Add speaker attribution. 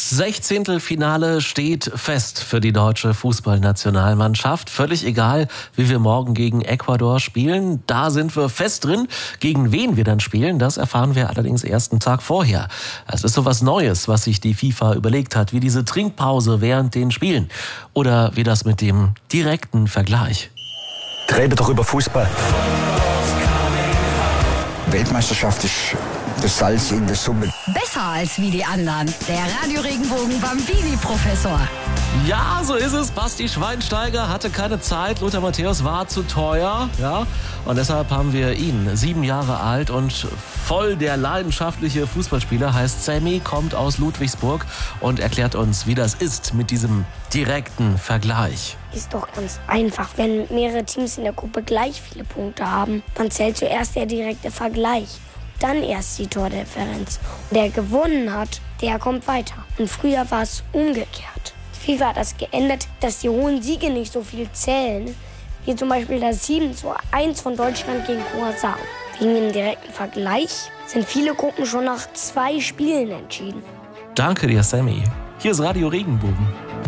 Speaker 1: Sechzehntelfinale steht fest für die deutsche Fußballnationalmannschaft. Völlig egal, wie wir morgen gegen Ecuador spielen. Da sind wir fest drin. Gegen wen wir dann spielen, das erfahren wir allerdings erst einen Tag vorher. Es ist so was Neues, was sich die FIFA überlegt hat, wie diese Trinkpause während den Spielen. Oder wie das mit dem direkten Vergleich.
Speaker 2: Rede doch über Fußball. Weltmeisterschaft ist das Salz in der Suppe.
Speaker 3: Besser als wie die anderen. Der Radio Regenbogen Bambini-Professor.
Speaker 1: Ja, so ist es. Basti Schweinsteiger hatte keine Zeit. Lothar Matthäus war zu teuer. Ja? Und deshalb haben wir ihn, 7 Jahre alt und voll der leidenschaftliche Fußballspieler, heißt Sammy, kommt aus Ludwigsburg und erklärt uns, wie das ist mit diesem direkten Vergleich.
Speaker 4: Ist doch ganz einfach. Wenn mehrere Teams in der Gruppe gleich viele Punkte haben, dann zählt zuerst der direkte Vergleich. Dann erst die Tordifferenz. Und der gewonnen hat, der kommt weiter. Und früher war es umgekehrt. FIFA hat das geändert, dass die hohen Siege nicht so viel zählen, wie zum Beispiel das 7:1 von Deutschland gegen Curacao. Wegen dem direkten Vergleich sind viele Gruppen schon nach 2 Spielen entschieden.
Speaker 1: Danke dir, Sammy. Hier ist Radio Regenbogen.